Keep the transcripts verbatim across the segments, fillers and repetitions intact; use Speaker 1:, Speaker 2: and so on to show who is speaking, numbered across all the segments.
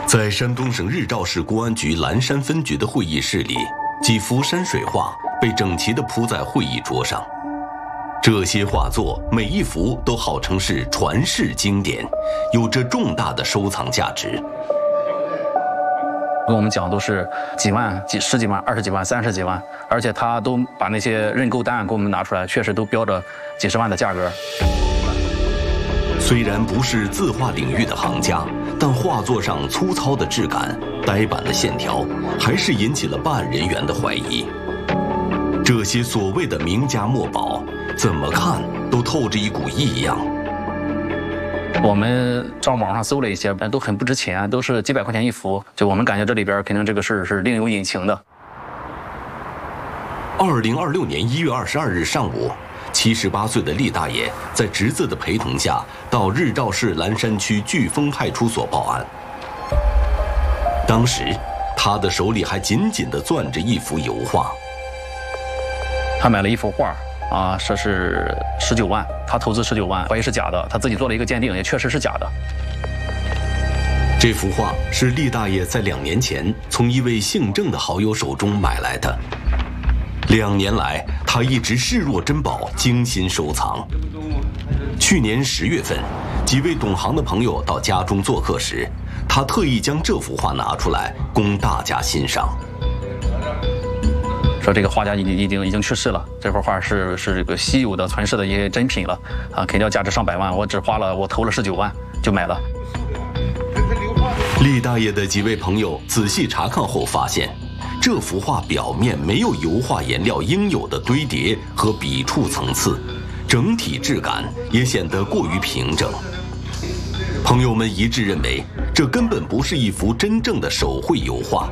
Speaker 1: 在山东省日照市公安局蓝山分局的会议室里，几幅山水画被整齐地铺在会议桌上。这些画作每一幅都号称是传世经典，有着重大的收藏价值。
Speaker 2: 跟我们讲都是几万、几十几万、二十几万、三十几万，而且他都把那些认购单给我们拿出来，确实都标着几十万的价格。
Speaker 1: 虽然不是字画领域的行家，但画作上粗糙的质感、呆板的线条，还是引起了办案人员的怀疑。这些所谓的名家墨宝，怎么看都透着一股异样。
Speaker 2: 我们上网上搜了一些，都很不值钱，都是几百块钱一幅。就我们感觉这里边肯定这个事儿是另有隐情的。
Speaker 1: 二零二六年一月二十二日上午，七十八岁的厉大爷在侄子的陪同下，到日照市蓝山区飓风派出所报案。当时，他的手里还紧紧地攥着一幅油画。
Speaker 2: 他买了一幅画。啊，这是十九万，他投资十九万，怀疑是假的，他自己做了一个鉴定，也确实是假的。
Speaker 1: 这幅画是厉大爷在两年前从一位姓郑的好友手中买来的，两年来他一直视若珍宝，精心收藏。去年十月份，几位懂行的朋友到家中做客时，他特意将这幅画拿出来供大家欣赏。
Speaker 2: 说这个画家已经已经已经去世了，这幅画是是这个稀有的传世的一些珍品了，啊，肯定要价值上百万，我只花了我投了十九万就买了。
Speaker 1: 厉大爷的几位朋友仔细查看后发现，这幅画表面没有油画颜料应有的堆叠和笔触层次，整体质感也显得过于平整。朋友们一致认为，这根本不是一幅真正的手绘油画。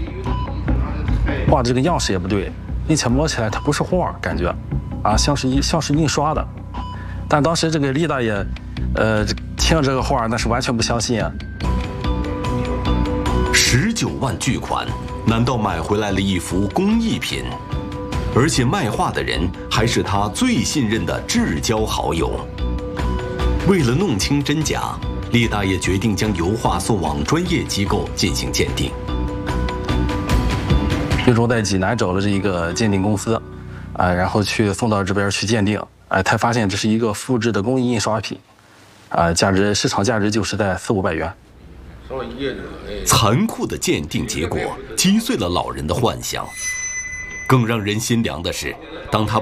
Speaker 3: 画这个样式也不对，并且摸起来它不是画，感觉，啊，像是一像是印刷的。但当时这个厉大爷，呃，听了这个画，那是完全不相信啊。
Speaker 1: 十九万巨款，难道买回来了一幅工艺品？而且卖画的人还是他最信任的至交好友。为了弄清真假，厉大爷决定将油画送往专业机构进行鉴定。
Speaker 3: 最终在济南找了这一个鉴定公司，啊，然后去送到这边去鉴定，哎，才发现这是一个复制的工艺印刷品，啊，价值市场价值就是在四五百元。
Speaker 1: 残酷的鉴定结果击碎了老人的幻想，更让人心凉的是，当他